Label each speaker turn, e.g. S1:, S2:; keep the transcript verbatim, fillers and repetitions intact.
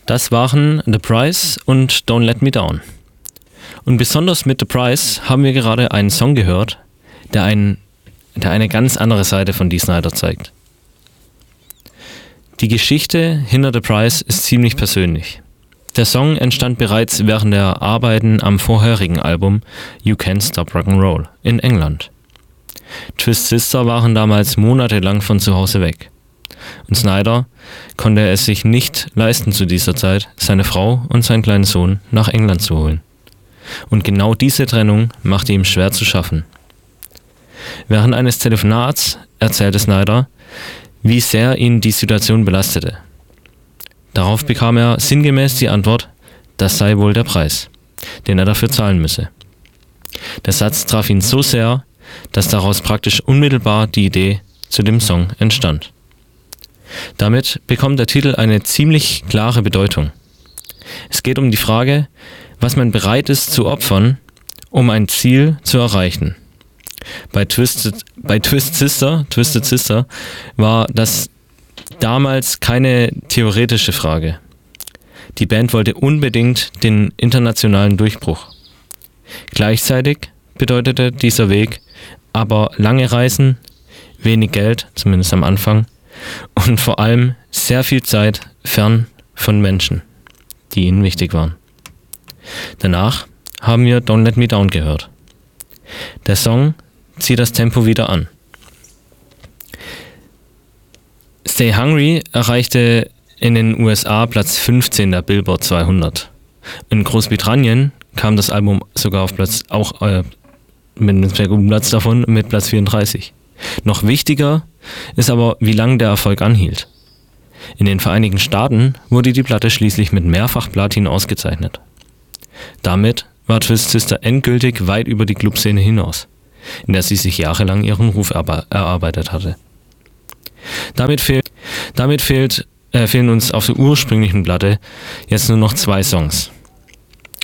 S1: Das waren The Price und Don't Let Me Down. Und besonders mit The Price haben wir gerade einen Song gehört, der, ein, der eine ganz andere Seite von Dee Snider zeigt. Die Geschichte hinter The Price ist ziemlich persönlich. Der Song entstand bereits während der Arbeiten am vorherigen Album You Can't Stop Rock'n'Roll in England. Twisted Sister waren damals monatelang von zu Hause weg. Und Snider konnte es sich nicht leisten zu dieser Zeit, seine Frau und seinen kleinen Sohn nach England zu holen. Und genau diese Trennung machte ihm schwer zu schaffen. Während eines Telefonats erzählte Snider, wie sehr ihn die Situation belastete. Darauf bekam er sinngemäß die Antwort, das sei wohl der Preis, den er dafür zahlen müsse. Der Satz traf ihn so sehr, dass daraus praktisch unmittelbar die Idee zu dem Song entstand. Damit bekommt der Titel eine ziemlich klare Bedeutung. Es geht um die Frage, was man bereit ist zu opfern, um ein Ziel zu erreichen. Bei Twisted, bei Twisted Sister, Twisted Sister war das damals keine theoretische Frage. Die Band wollte unbedingt den internationalen Durchbruch. Gleichzeitig bedeutete dieser Weg aber lange Reisen, wenig Geld, zumindest am Anfang, und vor allem sehr viel Zeit fern von Menschen, die ihnen wichtig waren. Danach haben wir Don't Let Me Down gehört. Der Song zieht das Tempo wieder an. Stay Hungry erreichte in den U S A Platz fünfzehn der Billboard zweihundert. In Großbritannien kam das Album sogar auf Platz, auch äh, mit einem sehr guten Platz davon, mit Platz vierunddreißig. Noch wichtiger ist aber, wie lange der Erfolg anhielt. In den Vereinigten Staaten wurde die Platte schließlich mit mehrfach Platin ausgezeichnet. Damit war Twisted Sister endgültig weit über die Clubszene hinaus, in der sie sich jahrelang ihren Ruf erbe- erarbeitet hatte. Damit, fehl, damit fehlt, äh, fehlen uns auf der ursprünglichen Platte jetzt nur noch zwei Songs.